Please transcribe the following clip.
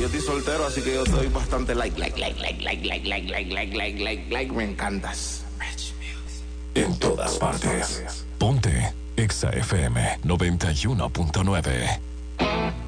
estoy soltero, así que yo estoy bastante like. Me encantas. En todas partes. Ponte Exa FM 91.9.